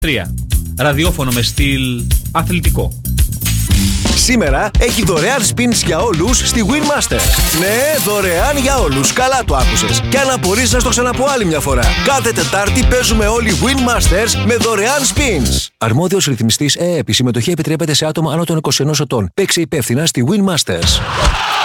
3. Ραδιόφωνο με στυλ αθλητικό. Σήμερα έχει δωρεάν spins για όλους στη Winmasters. Ναι, δωρεάν για όλους. Καλά το άκουσες. Και αν απορείς να στο ξαναπώ άλλη μια φορά. Κάθε Τετάρτη παίζουμε όλοι Winmasters με δωρεάν spins. Αρμόδιος ρυθμιστής ΕΕΠ. Η συμμετοχή επιτρέπεται σε άτομα άνω των 21 ετών. Παίξε υπεύθυνα στη Winmasters.